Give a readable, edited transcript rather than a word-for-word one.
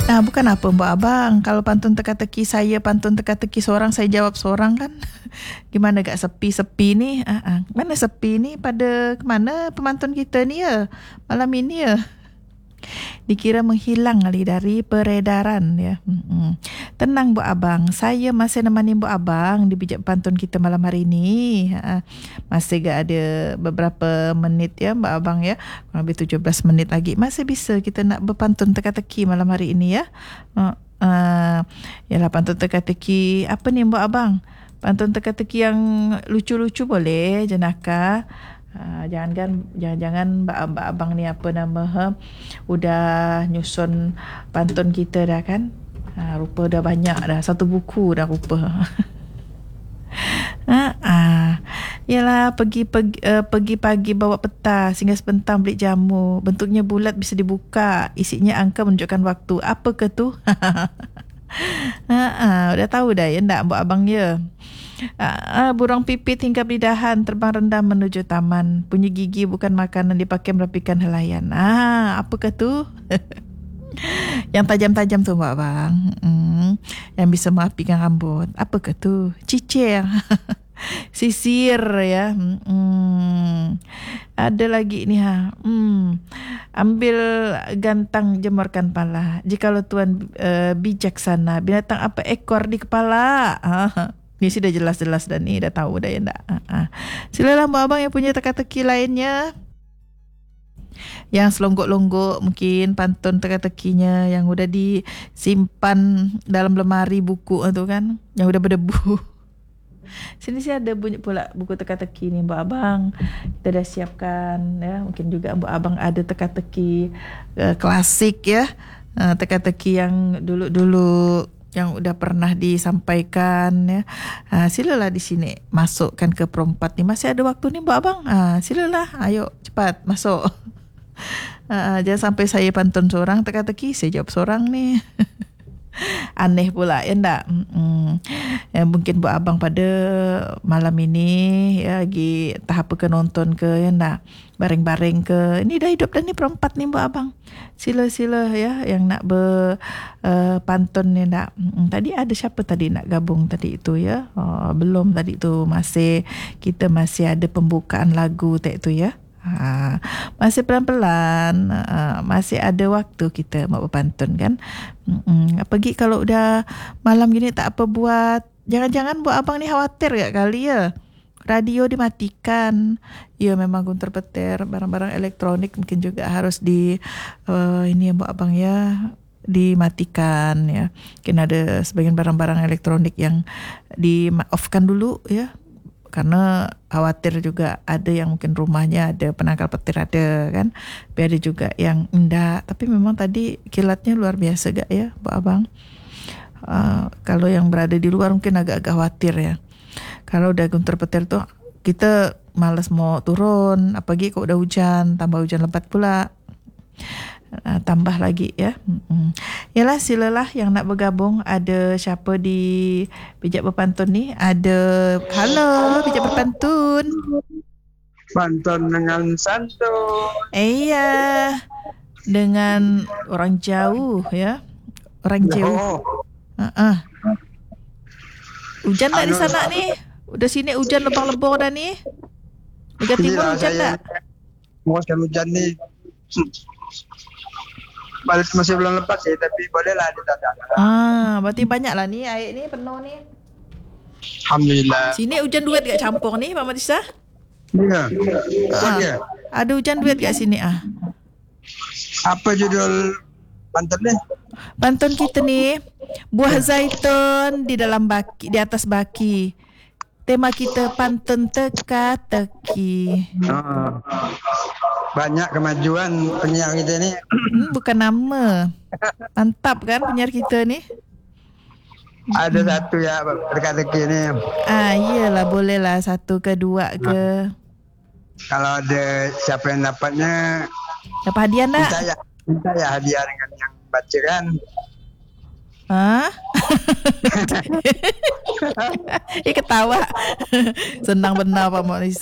Bukan apa Mbak Abang. Kalau pantun teka-teki saya, pantun teka-teki seorang, saya jawab seorang kan. Gimana gak sepi-sepi ni? Mana sepi ni pada kemana pemantun kita ni ya? Malam ini ya. Dikira menghilang kali dari peredaran ya. Tenang Bu Abang, saya masih nemani Bu Abang di bijak pantun kita malam hari ini. Masih gak ada beberapa menit ya Mbak Abang ya. Kurang lebih 17 menit lagi. Masih bisa kita nak berpantun teka-teki malam hari ini ya. Yalah pantun teka-teki apa ni Mbak Abang? Pantun teka-teki yang lucu-lucu boleh jenaka. Jangan Mbak Abang ni apa nama udah nyusun pantun kita dah kan. Rupa dah banyak dah, satu buku dah rupa. Yalah pergi pagi bawa peta sehingga sebentar beli jamu. Bentuknya bulat bisa dibuka, isinya angka menunjukkan waktu. Apa ke tu? Udah tahu dah ya ndak Mbak Abang ya. Burung pipit hingga beli dahan, terbang rendah menuju taman. Punya gigi bukan makanan, dipakai merapikan helaian. Apa ke tu? Yang tajam-tajam tu Mbak Abang. Yang bisa merapikan rambut. Apa ke tu? Cicir. Sisir ya. Ada lagi ni ambil gantang jemurkan pala. Jikalau Tuan bijaksana, binatang apa ekor di kepala? Ni sudah jelas-jelas dah ni, dah tahu dah ya tak? Silalah Mbak Abang yang punya teka-teki lainnya. Yang selonggok-longgok mungkin pantun teka-tekinya yang udah disimpan dalam lemari buku tu kan, yang udah berdebu. Sini ada bunyi pula buku teka-teki ni Mbak Abang. Kita dah siapkan ya. Mungkin juga Mbak Abang ada teka-teki klasik ya. Teka-teki yang dulu-dulu yang udah pernah disampaikan ya. Silalah di sini masukkan ke perompat ni. Masih ada waktu ni Mbak Abang. Silalah, ayo cepat masuk. Jangan sampai saya pantun seorang teka-teki, saya jawab seorang ni. Aneh pula ya ndak? Mungkin Mbak Abang pada malam ini ya lagi tahap ke nonton ke ya ndak? Baring-baring ke. Ini dah hidup dah ni perempat ni Mbak Abang. Sila-sila ya yang nak pantun ni ndak? Tadi ada siapa tadi nak gabung tadi itu ya? Belum tadi tu, kita masih ada pembukaan lagu tak tu ya. Masih pelan-pelan, masih ada waktu kita mau berpantun kan. Pergi kalau udah malam gini tak apa buat. Jangan-jangan Mbak Abang ni khawatir gak kali ya radio dimatikan. Ya memang guntur petir, barang-barang elektronik mungkin juga harus ini Mbak Abang ya, dimatikan ya. Mungkin ada sebagian barang-barang elektronik yang di off-kan dulu ya. Karena khawatir juga ada yang mungkin rumahnya ada penangkal petir ada kan. Tapi ada juga yang enggak. Tapi memang tadi kilatnya luar biasa gak ya Mbak Abang. Kalau yang berada di luar mungkin agak-agak khawatir ya. Kalau udah guntur petir tuh kita malas mau turun. Apalagi kalau udah hujan, tambah hujan lebat pula. Tambah lagi ya. Yalah silalah yang nak bergabung. Ada siapa di bijak berpantun ni? Ada. Halo bijak berpantun. Pantun dengan santun. Iya. Dengan orang jauh ya. Orang jauh. Hujan tak di sana ni? Udah sini hujan lebang-lebang dah ni. Dekat timur hujan tak? Musim hujan ni balik masih belum lepas sih, tapi bolehlah ditanda. Berarti banyak lah ni air ni penuh ni. Alhamdulillah. Sini hujan duit kat campur ni Pak Matisa? Ya. Ada hujan duit kat sini Apa judul pantun ni? Pantun kita ni buah zaitun di dalam baki, di atas baki. Tema kita pantun teka-teki. Banyak kemajuan penyiar kita ni. Bukan nama. Mantap kan penyiar kita ni? Ada satu ya teka-teki ni. Iyalah bolehlah satu ke dua ke. Kalau ada siapa yang dapatnya, dapat hadiah tak? Minta ya hadiah dengan yang baca kan. Ketawa. Senang benar Pak Matisa.